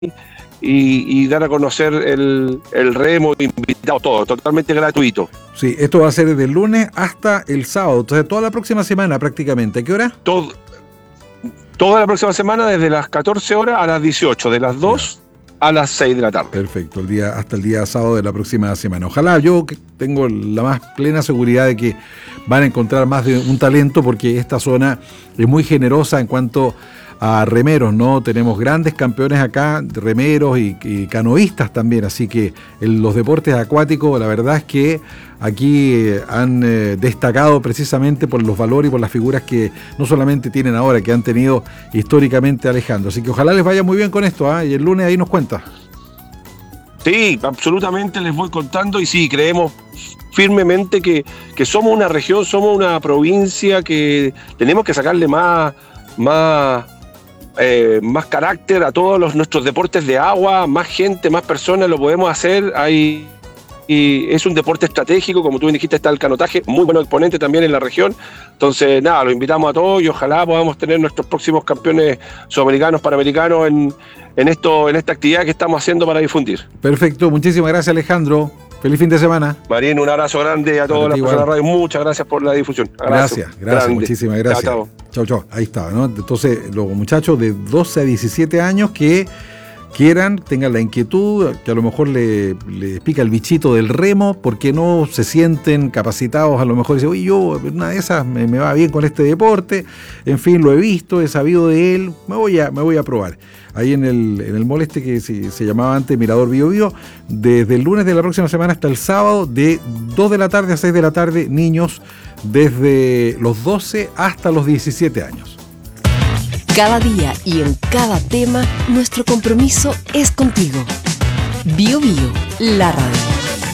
y dar a conocer el remo, invitado todo, totalmente gratuito. Sí, esto va a ser desde el lunes hasta el sábado, entonces toda la próxima semana prácticamente. ¿A qué hora? Toda la próxima semana desde las 14 horas a las 18, de las 2 a las 6 de la tarde. Perfecto, hasta el día sábado de la próxima semana. Ojalá, yo tengo la más plena seguridad de que van a encontrar más de un talento, porque esta zona es muy generosa en cuanto a remeros, ¿no? Tenemos grandes campeones acá, remeros y canoístas también, así que los deportes acuáticos, la verdad es que aquí han destacado precisamente por los valores y por las figuras que no solamente tienen ahora, que han tenido históricamente Alejandro. Así que ojalá les vaya muy bien con esto, y el lunes ahí nos cuenta. Sí, absolutamente les voy contando, y sí, creemos firmemente que somos una región, somos una provincia que tenemos que sacarle más carácter a todos nuestros deportes de agua, más gente, más personas lo podemos hacer. Y es un deporte estratégico, como tú dijiste, está el canotaje, muy buen exponente también en la región. Entonces, nada, los invitamos a todos y ojalá podamos tener nuestros próximos campeones sudamericanos, panamericanos en esta actividad que estamos haciendo para difundir. Perfecto, muchísimas gracias, Alejandro. Feliz fin de semana. Marín, un abrazo grande a todas las personas de la radio. Muchas gracias por la difusión. Gracias, muchísimas gracias. Chao. Ahí está, ¿no? Entonces, los muchachos de 12 a 17 años que quieran, tengan la inquietud, que a lo mejor le pica el bichito del remo, porque no se sienten capacitados, a lo mejor dicen, oye, yo una de esas me va bien con este deporte, en fin, lo he visto, he sabido de él, me voy a probar. Ahí en el mall que se llamaba antes Mirador Bio Bio, desde el lunes de la próxima semana hasta el sábado, de 2 de la tarde a 6 de la tarde, niños desde los 12 hasta los 17 años. Cada día y en cada tema, nuestro compromiso es contigo. Bio Bio, la radio.